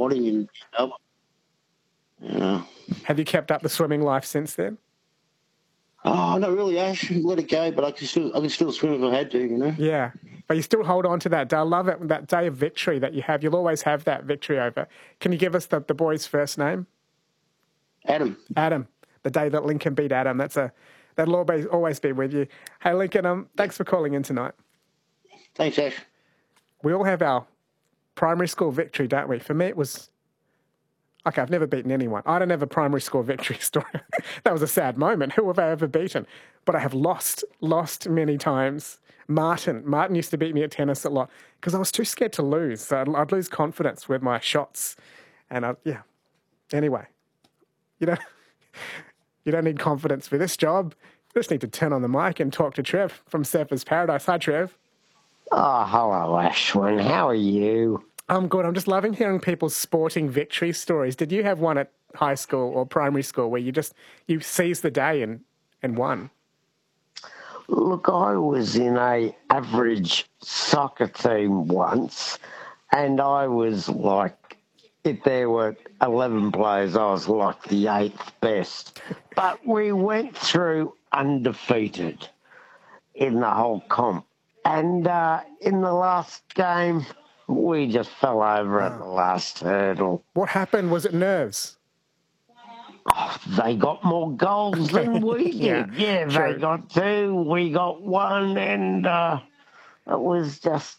Wadding in Melbourne. Yeah. Have you kept up the swimming life since then? Oh, not really, Ash. Let it go, but I can still swim if I had to, you know? Yeah. But you still hold on to that day. I love it, that day of victory that you have. You'll always have that victory over. Can you give us the boy's first name? Adam. Adam. The day that Lincoln beat Adam. That'll always be with you. Hey, Lincoln, thanks for calling in tonight. Thanks, Ash. We all have our primary school victory, don't we? For me, it was... Okay, I've never beaten anyone. I don't have a primary school victory story. That was a sad moment. Who have I ever beaten? But I have lost many times. Martin used to beat me at tennis a lot because I was too scared to lose. So I'd lose confidence with my shots. And anyway, you don't need confidence for this job. You just need to turn on the mic and talk to Trev from Surfers Paradise. Hi, Trev. Oh, hello, Ashwin. How are you? I'm good. I'm just loving hearing people's sporting victory stories. Did you have one at high school or primary school where you seized the day and won? Look, I was in a average soccer team once, and I was like, if there were 11 players, I was like the 8th best. But we went through undefeated in the whole comp. And in the last game, we just fell over at the last hurdle. What happened? Was it nerves? Oh, they got more goals than we did. Yeah, they got 2, we got 1, and it was just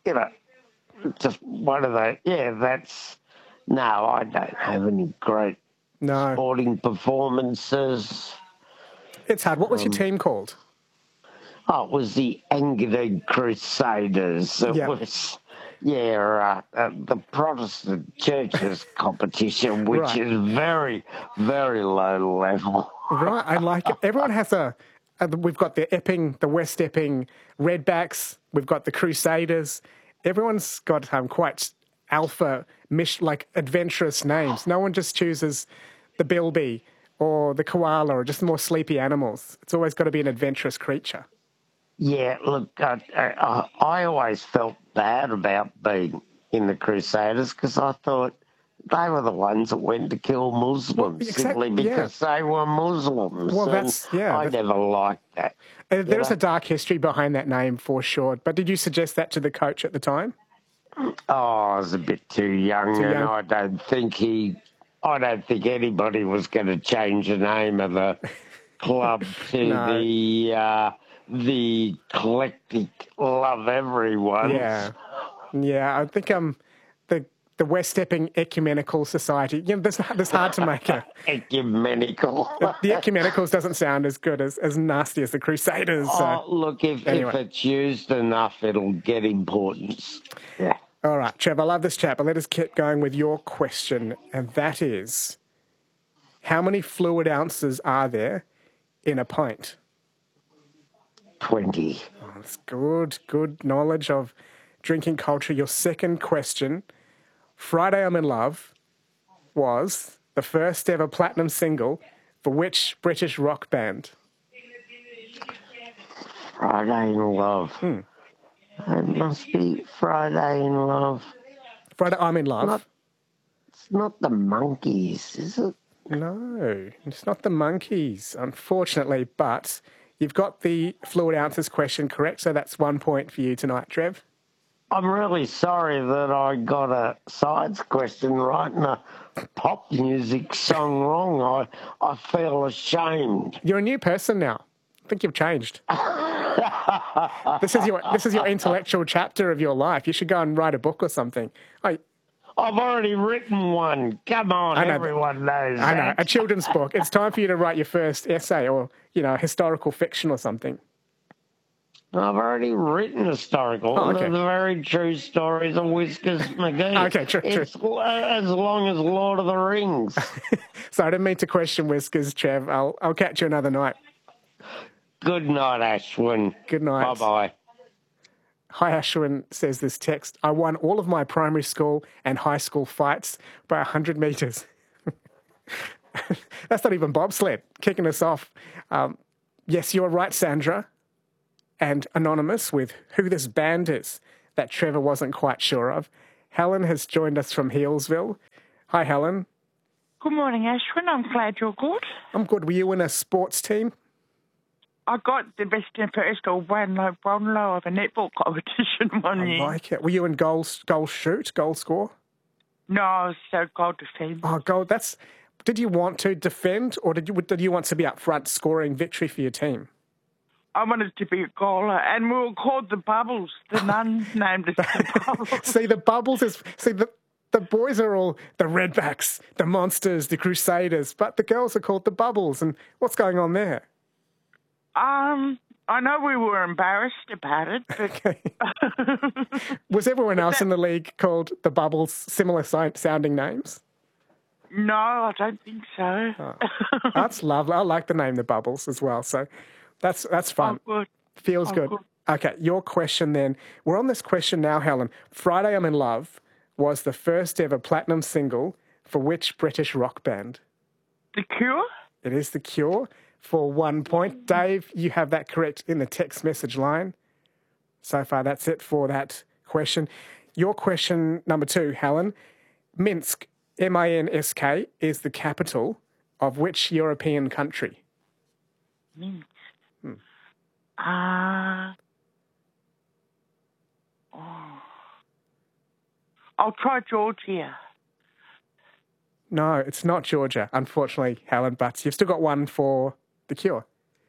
one of those. Yeah, no, I don't have any great sporting performances. It's hard. What was your team called? Oh, it was the Engadine Crusaders. It was... the Protestant churches competition, which is very, very low level. Right, I like it. Everyone has we've got the West Epping Redbacks, we've got the Crusaders. Everyone's got quite alpha, adventurous names. No one just chooses the bilby or the koala or just more sleepy animals. It's always got to be an adventurous creature. Yeah, look, I always felt bad about being in the Crusaders because I thought they were the ones that went to kill Muslims simply because they were Muslims. Well, I never liked that. There's a dark history behind that name for sure. But did you suggest that to the coach at the time? Oh, I was a bit too young, and I don't think anybody was going to change the name of the club to the eclectic love everyone. Yeah. I think the West Epping Ecumenical Society. That's hard to make it. Ecumenical. The Ecumenicals doesn't sound as good as nasty as the Crusaders. Look, if it's used enough, it'll get importance. Yeah. All right, Trev, I love this chat, but let us keep going with your question, and that is, how many fluid ounces are there in a pint? 20. Oh, that's good knowledge of drinking culture. Your second question, Friday I'm in Love was the first ever platinum single for which British rock band? Friday in Love. It must be Friday in Love. Friday I'm in Love? It's not the Monkees, is it? No, it's not the Monkees, unfortunately, but you've got the fluid ounces question correct, so that's 1 point for you tonight, Trev. I'm really sorry that I got a science question right and a pop music song wrong. I feel ashamed. You're a new person now. I think you've changed. This is your intellectual chapter of your life. You should go and write a book or something. I've already written one. Come on, everyone knows that. I know, a children's book. It's time for you to write your first essay or, historical fiction or something. I've already written historical. Oh, okay. The very true stories of Whiskers McGee. Okay, true. It's as long as Lord of the Rings. So I didn't mean to question Whiskers, Trev. I'll catch you another night. Good night, Ashwin. Good night. Bye-bye. Hi, Ashwin says this text. I won all of my primary school and high school fights by 100 metres. That's not even bobsled, kicking us off. Yes, you're right, Sandra. And Anonymous with who this band is that Trevor wasn't quite sure of. Helen has joined us from Healesville. Hi, Helen. Good morning, Ashwin. I'm glad you're good. I'm good. Were you in a sports team? I got the best in first or Brownlow of a netball competition one I year. like it. Were you in goal shoot, goal score? No, I was so goal defence. Oh, goal. Did you want to defend, or did you want to be up front scoring victory for your team? I wanted to be a goaler, and we were called the Bubbles. The nuns named us the Bubbles. See, the Bubbles the boys are all the Redbacks, the Monsters, the Crusaders, but the girls are called the Bubbles. And what's going on there? I know we were embarrassed about it, but Okay. Was everyone else in the league called the Bubbles, similar sounding names? no, I don't think so. Oh, that's lovely. I like the name the Bubbles as well. So that's fun. Oh, good. Feels Oh, good. good. Okay, your question then. We're on this question now, Helen. Friday I'm in Love was the first ever platinum single for which British rock band? The Cure? It is The Cure for 1 point. Dave, you have that correct in the text message line. So far, that's it for that question. Your question number 2, Helen. Minsk, M-I-N-S-K, is the capital of which European country? Minsk. I'll try Georgia. No, it's not Georgia, unfortunately, Helen, but you've still got one for The Cure.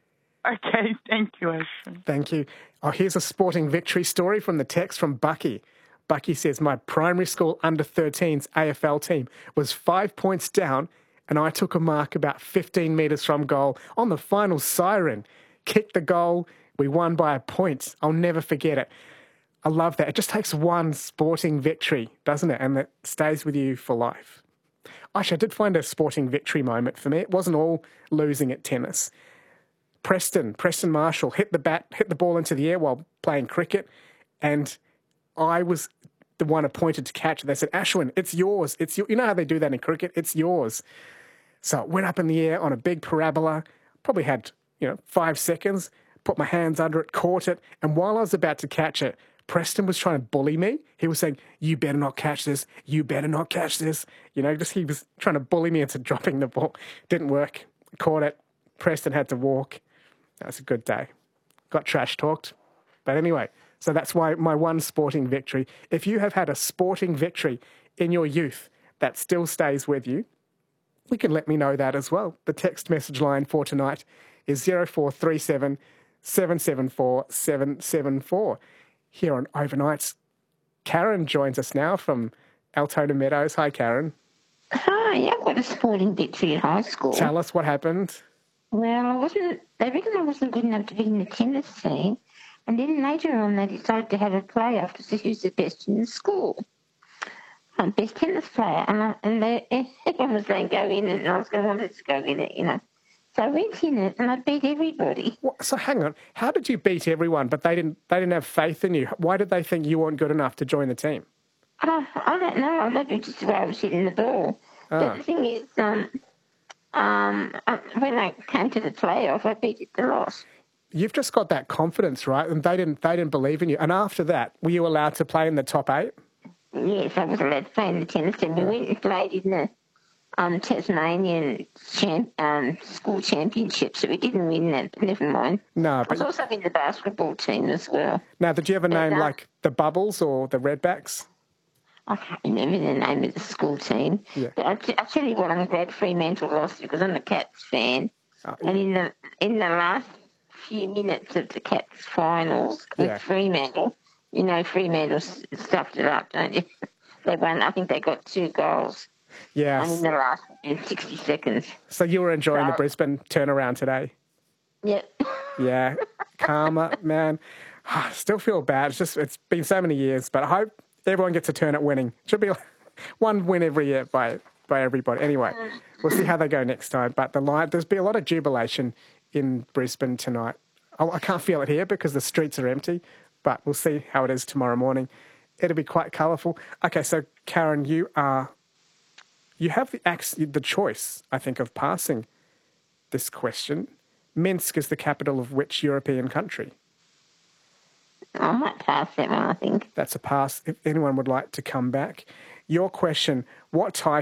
Okay, thank you, Ashwin. Thank you. Oh, here's a sporting victory story from the text from Bucky. Bucky says, my primary school under-13s AFL team was 5 points down and I took a mark about 15 metres from goal on the final siren. Kicked the goal. We won by a point. I'll never forget it. I love that. It just takes one sporting victory, doesn't it? And it stays with you for life. Actually, I did find a sporting victory moment for me. It wasn't all losing at tennis. Preston Marshall hit the ball into the air while playing cricket, and I was the one appointed to catch it. They said, Ashwin, it's yours. You know how they do that in cricket? It's yours. So it went up in the air on a big parabola, probably had 5 seconds, put my hands under it, caught it, and while I was about to catch it, Preston was trying to bully me. He was saying, you better not catch this. You better not catch this. He was trying to bully me into dropping the ball. Didn't work. Caught it. Preston had to walk. That was a good day. Got trash talked. But anyway, so that's why my one sporting victory. If you have had a sporting victory in your youth that still stays with you, you can let me know that as well. The text message line for tonight is 0437 774 774. Here on Overnights, Karen joins us now from Altona Meadows. Hi, Karen. Hi, I've got a sporting victory at high school. Tell us what happened. Well, they reckon I wasn't good enough to be in the tennis team. And then later on, they decided to have a playoff to see who's the best in the school. Best tennis player. Everyone was going to go in it, and I was going to want to go in it, So I went in it, and I beat everybody. So hang on. How did you beat everyone, but they didn't have faith in you? Why did they think you weren't good enough to join the team? I don't know. I love it just the way I was hitting the ball. But the thing is, when I came to the playoff, I beat it the loss. You've just got that confidence, right? And they didn't believe in you. And after that, were you allowed to play in the top 8? Yes, I was allowed to play in the tennis team. We went and played in the Tasmanian school championship, so we didn't win that, but never mind. No, I but was also in the basketball team as well. Now, did you have a name like the Bubbles or the Redbacks? I can't remember the name of the school team. Yeah. But I tell you what, I'm glad Fremantle lost because I'm a Cats fan. Oh, And in the last few minutes of the Cats finals with Fremantle, Fremantle stuffed it up, don't you? They won. I think they got 2 goals. Yes. And in the last 60 seconds. So you were enjoying the Brisbane turnaround today? Yep. Yeah. Karma, man. I still feel bad. It's been so many years, but I hope everyone gets a turn at winning. Should be one win every year by everybody. Anyway, we'll see how they go next time. But there's been a lot of jubilation in Brisbane tonight. I can't feel it here because the streets are empty, but we'll see how it is tomorrow morning. It'll be quite colourful. Okay, so Karen, you have the choice, I think, of passing this question. Minsk is the capital of which European country? I might pass that one, I think. That's a pass. If anyone would like to come back. Your question, what type